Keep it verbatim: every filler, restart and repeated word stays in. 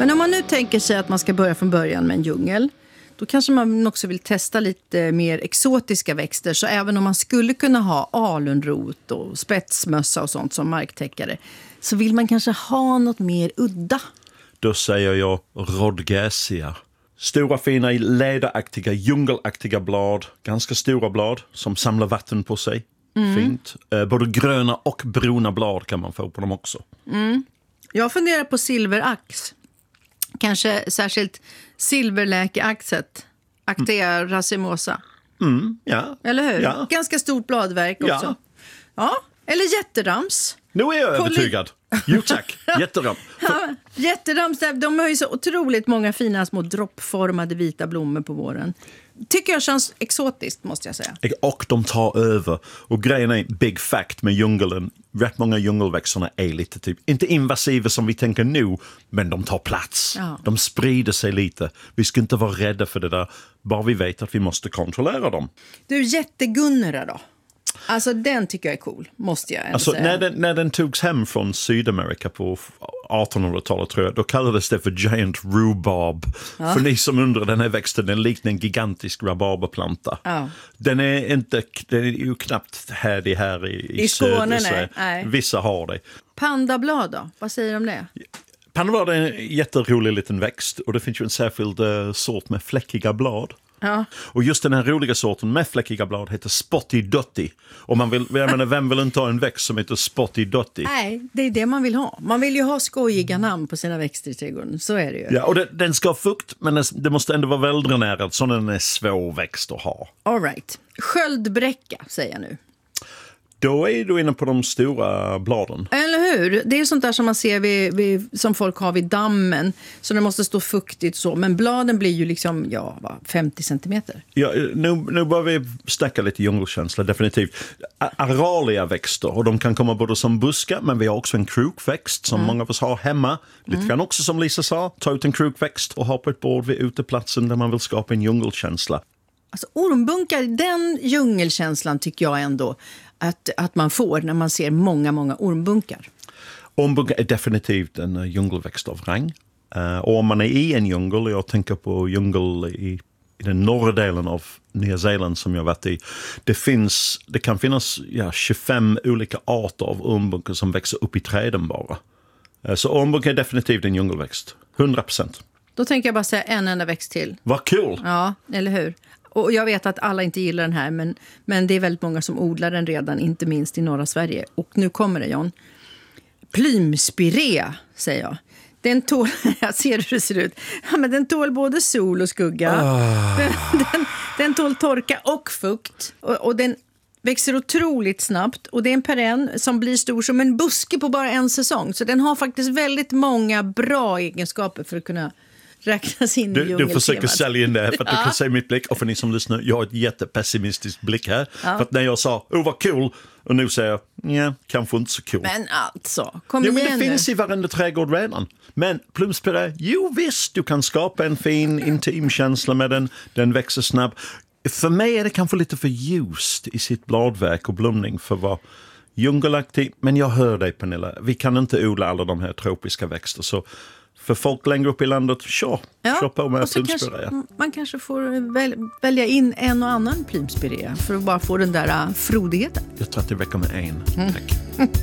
Men om man nu tänker sig att man ska börja från början med en djungel, då kanske man också vill testa lite mer exotiska växter. Så även om man skulle kunna ha alunrot och spetsmössa och sånt som marktäckare, så vill man kanske ha något mer udda. Då säger jag Rhodgesia. Stora fina läderaktiga, djungelaktiga blad. Ganska stora blad som samlar vatten på sig. Mm. Fint. Eh, både gröna och bruna blad kan man få på dem också. Mm. Jag funderar på silverax. Kanske särskilt silverläkeaxet. Actea racemosa. Mm, ja. Eller hur? Ja. Ganska stort bladverk också. Ja. Ja. Eller jätterams. Nu är jag Poly- övertygad. Jo tack, jätteram. Ja, jätterams, de har ju så otroligt många fina små droppformade vita blommor på våren. Tycker jag känns exotiskt, måste jag säga. Och de tar över. Och grejen är, big fact med djungeln, rätt många djungelväxterna är lite typ, inte invasiva som vi tänker nu, men de tar plats. Ja. De sprider sig lite. Vi ska inte vara rädda för det där, bara vi vet att vi måste kontrollera dem. Du, jättegunnera då? Alltså den tycker jag är cool, måste jag ändå alltså, säga. när den, när den togs hem från Sydamerika på artonhundratalet tror jag, då kallades det för giant rhubarb. Ja. För ni som undrar, den här växten, den liknar en gigantisk rabarberplanta. Ja. Den är inte, den är ju knappt härdig här i, i, I Skåne. söder, nej. Vissa har det. Pandablad då, vad säger du om det? Pandablad är en jätterolig liten växt och det finns ju en särskild uh, sort med fläckiga blad. Ja. Och just den här roliga sorten med fläckiga blad heter Spotty Dotty. Och man vill, jag menar, vem vill inte ha en växt som heter Spotty Dotty? Nej, det är det man vill ha. Man vill ju ha skojiga namn på sina växter i trädgården, så är det ju. Ja, och det, den ska ha fukt, men det måste ändå vara väldränerad så den är svår växt att ha. All right. Sköldbräcka, säger jag nu. Då är du inne på de stora bladen. Eller hur? Det är sånt där som man ser vid, vid, som folk har vid dammen. Så det måste stå fuktigt så. Men bladen blir ju liksom, ja, va, femtio centimeter. Ja, nu, nu börjar vi snacka lite djungelkänsla, definitivt. Aralia växter, och de kan komma både som buskar, men vi har också en krukväxt som mm. många av oss har hemma. Lite mm. grann också som Lisa sa, ta ut en krukväxt och ha på ett bord vid uteplatsen där man vill skapa en djungelkänsla. Alltså ormbunkar, den djungelkänslan tycker jag ändå att, att man får när man ser många, många ormbunkar. Ormbunkar är definitivt en uh, djungelväxt av rang. Uh, och om man är i en djungel, jag tänker på djungel i, i den norra delen av Nya Zeeland som jag varit i. Det, finns, det kan finnas ja, tjugofem olika arter av ormbunkar som växer upp i träden bara. Uh, så ormbunkar är definitivt en djungelväxt, hundra procent. Då tänker jag bara säga en enda växt till. Vad kul! Ja, eller hur? Och jag vet att alla inte gillar den här, men, men det är väldigt många som odlar den redan, inte minst i norra Sverige. Och nu kommer det, John. Plymspirea, säger jag. Den tål, jag ser hur det ser ut. Ja, men den tål både sol och skugga. Oh. Den, den, den tål torka och fukt. Och, och den växer otroligt snabbt. Och det är en perenn som blir stor som en buske på bara en säsong. Så den har faktiskt väldigt många bra egenskaper för att kunna räknas in du, i djungeltemat. Du försöker sälja in det här för att ja. Du kan se mitt blick. Och för ni som lyssnar, jag har ett jättepessimistisk blick här. Ja. För att när jag sa, oh vad kul, och nu säger jag, ja, kanske inte så kul. Men alltså, kom ja, igen men det nu. finns i varenda trädgård redan. Men plumspirea, jo visst, du kan skapa en fin intim känsla med den. Den växer snabbt. För mig är det kanske lite för ljust i sitt bladverk och blomning för vad djungelaktig. Men jag hör dig, Pernilla. Vi kan inte odla alla de här tropiska växter, så för folk längre upp i landet, kör, ja, kör på med plymspirea. Man kanske får väl, välja in en och annan plymspirea för att bara få den där uh, frodigheten. Jag tror att det räcker med en. Mm. Tack.